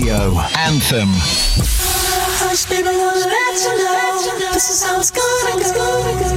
Radio Anthem. Hush, baby, wanna let you know this is how it's gonna go.